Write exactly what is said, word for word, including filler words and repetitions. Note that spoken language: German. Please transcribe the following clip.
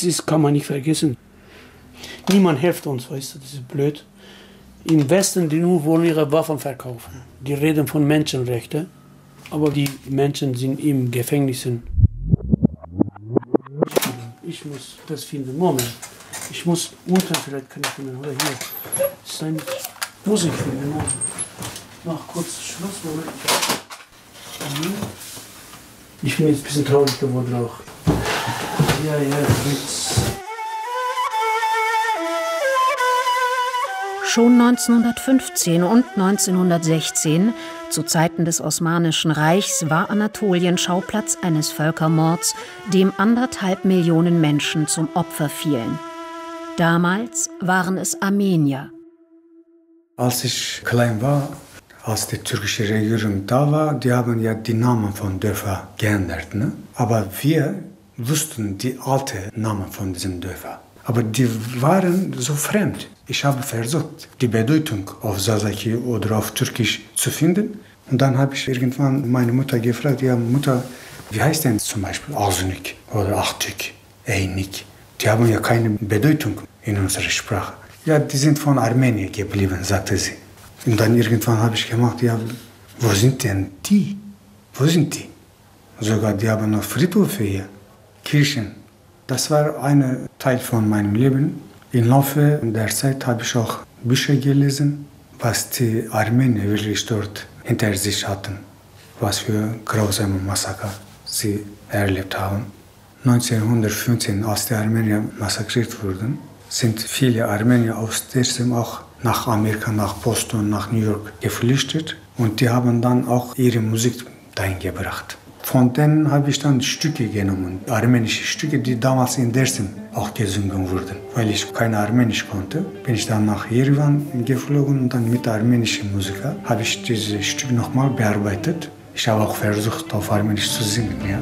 ist, kann man nicht vergessen. Niemand hilft uns, weißt du, das ist blöd. Im Westen, die nur wollen ihre Waffen verkaufen. Die reden von Menschenrechten, aber die Menschen sind im Gefängnis. Ich muss das finden. Moment. Ich muss unten vielleicht kann ich finden. Oder hier. Das ist ein, muss ich finden. Moment. Noch kurz Schluss. Moment. Ich bin jetzt ein bisschen traurig geworden auch. Ja, ja, jetzt. Schon neunzehnhundertfünfzehn und neunzehnhundertsechzehn, zu Zeiten des Osmanischen Reichs, war Anatolien Schauplatz eines Völkermords, dem anderthalb Millionen Menschen zum Opfer fielen. Damals waren es Armenier. Als ich klein war, als die türkische Regierung da war, die haben ja die Namen von Dörfern geändert. Ne? Aber wir wussten die alten Namen von diesen Dörfern. Aber die waren so fremd. Ich habe versucht, die Bedeutung auf Sasaki oder auf Türkisch zu finden. Und dann habe ich irgendwann meine Mutter gefragt, ja Mutter, wie heißt denn zum Beispiel Aznik oder Achtük, Eynik? Die haben ja keine Bedeutung in unserer Sprache. Ja, die sind von Armenien geblieben, sagte sie. Und dann irgendwann habe ich gemacht, ja, wo sind denn die? Wo sind die? Sogar die haben noch Friedhöfe hier, Kirchen. Das war ein Teil von meinem Leben. Im Laufe der Zeit habe ich auch Bücher gelesen, was die Armenier wirklich dort hinter sich hatten, was für grausame Massaker sie erlebt haben. neunzehnhundertfünfzehn, als die Armenier massakriert wurden, sind viele Armenier aus dessen auch nach Amerika, nach Boston, nach New York geflüchtet und die haben dann auch ihre Musik dahin gebracht. Von denen habe ich dann Stücke genommen, armenische Stücke, die damals in Dersim auch gesungen wurden. Weil ich kein Armenisch konnte, bin ich dann nach Yerevan geflogen und dann mit armenischen Musikern habe ich diese Stücke nochmal bearbeitet. Ich habe auch versucht, auf Armenisch zu singen. Ja.